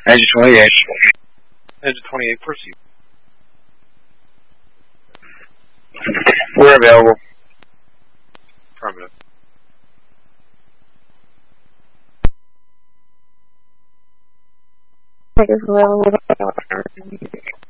Engine 28. Engine 28, proceed. We're available. Affirmative. Like it's available.